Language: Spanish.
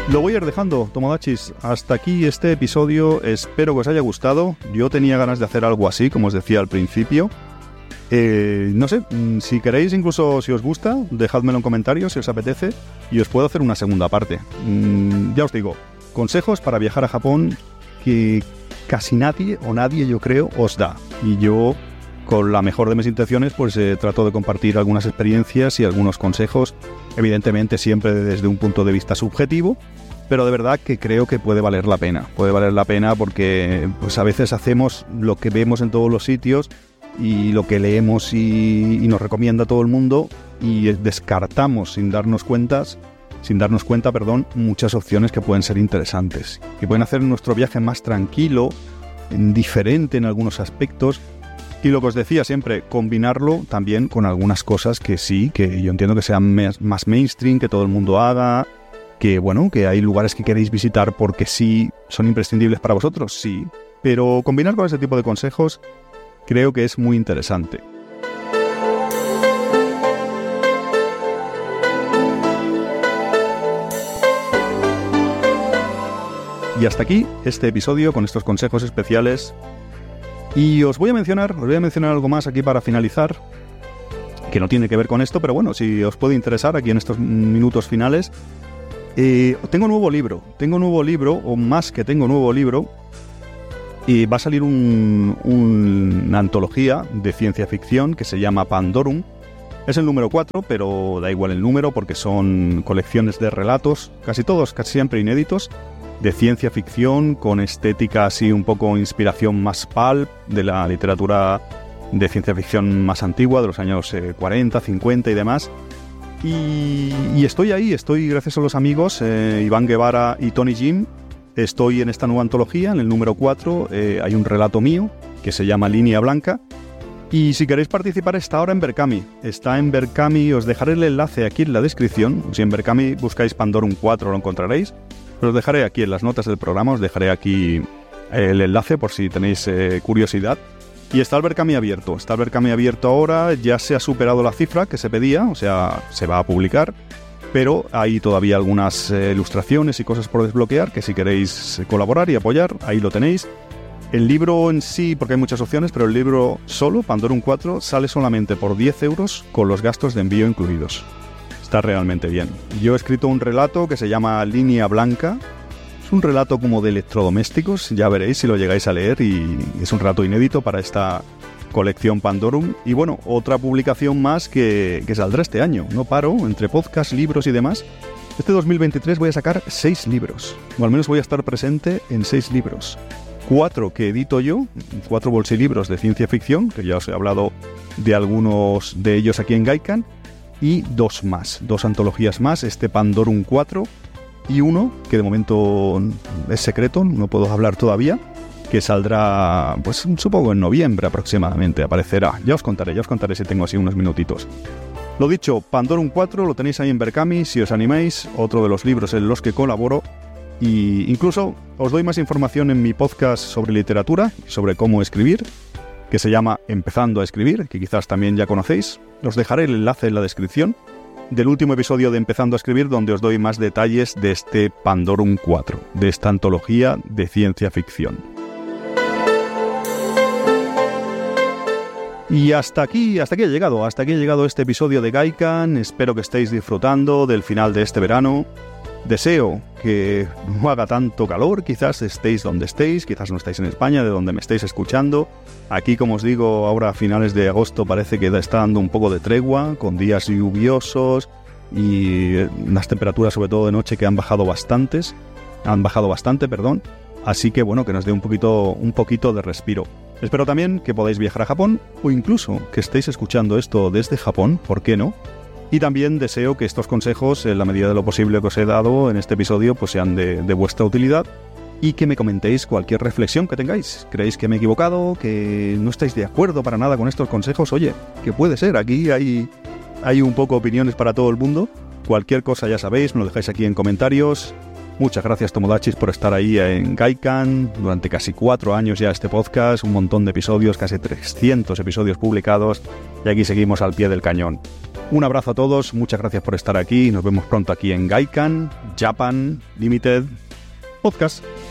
Lo voy a ir dejando, Tomodachis. Hasta aquí este episodio. Espero que os haya gustado. Yo tenía ganas de hacer algo así, como os decía al principio. No sé, si queréis, incluso si os gusta, dejádmelo en comentarios si os apetece y os puedo hacer una segunda parte. Ya os digo, consejos para viajar a Japón que casi nadie yo creo os da, y yo con la mejor de mis intenciones pues trato de compartir algunas experiencias y algunos consejos, evidentemente siempre desde un punto de vista subjetivo, pero de verdad que creo que puede valer la pena porque pues a veces hacemos lo que vemos en todos los sitios y lo que leemos y nos recomienda todo el mundo, y descartamos sin darnos cuenta, muchas opciones que pueden ser interesantes, que pueden hacer nuestro viaje más tranquilo, diferente en algunos aspectos. Y lo que os decía siempre, combinarlo también con algunas cosas que sí, que yo entiendo que sean más mainstream, que todo el mundo haga, que bueno, que hay lugares que queréis visitar porque sí son imprescindibles para vosotros, sí, pero combinar con ese tipo de consejos creo que es muy interesante. Y hasta aquí este episodio con estos consejos especiales. Y os voy a mencionar algo más aquí para finalizar, que no tiene que ver con esto, pero bueno, si os puede interesar aquí en estos minutos finales. Tengo nuevo libro, o más que tengo nuevo libro, y va a salir una antología de ciencia ficción que se llama Pandorum. Es el número 4, pero da igual el número porque son colecciones de relatos, casi siempre inéditos, de ciencia ficción con estética así un poco inspiración más pulp de la literatura de ciencia ficción más antigua, de los años 40, 50 y demás. Y estoy ahí, gracias a los amigos Iván Guevara y Tony Jim. Estoy en esta nueva antología, en el número 4, hay un relato mío que se llama Línea Blanca. Y si queréis participar está ahora en Berkami. Está en Berkami, os dejaré el enlace aquí en la descripción. Si en Berkami buscáis Pandorum 4 lo encontraréis. Pero os dejaré aquí en las notas del programa, os dejaré aquí el enlace por si tenéis curiosidad. Y está el Berkami abierto. Ahora, ya se ha superado la cifra que se pedía, o sea, se va a publicar. Pero hay todavía algunas ilustraciones y cosas por desbloquear que si queréis colaborar y apoyar, ahí lo tenéis. El libro en sí, porque hay muchas opciones, pero el libro solo, Pandorum 4, sale solamente por 10 euros con los gastos de envío incluidos. Está realmente bien. Yo he escrito un relato que se llama Línea Blanca. Es un relato como de electrodomésticos, ya veréis si lo llegáis a leer, y es un relato inédito para esta colección Pandorum. Y bueno, otra publicación más que saldrá este año. No paro, entre podcast, libros y demás. Este 2023 voy a sacar 6 libros, o al menos voy a estar presente en 6 libros. 4 que edito yo, 4 bolsilibros de ciencia ficción, que ya os he hablado de algunos de ellos aquí en Gaikan, y 2 más, 2 antologías más, este Pandorum 4 y uno que de momento es secreto, no puedo hablar todavía, que saldrá, pues supongo en noviembre aproximadamente, aparecerá. Ya os contaré si tengo así unos minutitos. Lo dicho, Pandorum 4 lo tenéis ahí en Berkami, si os animáis, otro de los libros en los que colaboro, y incluso os doy más información en mi podcast sobre literatura, sobre cómo escribir, que se llama Empezando a Escribir, que quizás también ya conocéis. Os dejaré el enlace en la descripción del último episodio de Empezando a Escribir, donde os doy más detalles de este Pandorum 4, de esta antología de ciencia ficción. Y hasta aquí ha llegado este episodio de Gaikan. Espero que estéis disfrutando del final de este verano. Deseo que no haga tanto calor, quizás estéis donde estéis, quizás no estáis en España, de donde me estéis escuchando. Aquí, como os digo, ahora a finales de agosto parece que está dando un poco de tregua, con días lluviosos y unas temperaturas, sobre todo de noche, que han bajado bastante, así que bueno, que nos dé un poquito de respiro. Espero también que podáis viajar a Japón, o incluso que estéis escuchando esto desde Japón, ¿por qué no? Y también deseo que estos consejos, en la medida de lo posible que os he dado en este episodio, pues sean de vuestra utilidad, y que me comentéis cualquier reflexión que tengáis. ¿Creéis que me he equivocado? ¿Que no estáis de acuerdo para nada con estos consejos? Oye, que puede ser, aquí hay un poco opiniones para todo el mundo. Cualquier cosa ya sabéis, me lo dejáis aquí en comentarios. Muchas gracias, Tomodachis, por estar ahí en Gaikan durante casi 4 años ya este podcast, un montón de episodios, casi 300 episodios publicados, y aquí seguimos al pie del cañón. Un abrazo a todos, muchas gracias por estar aquí, nos vemos pronto aquí en Gaikan Japan Limited Podcast.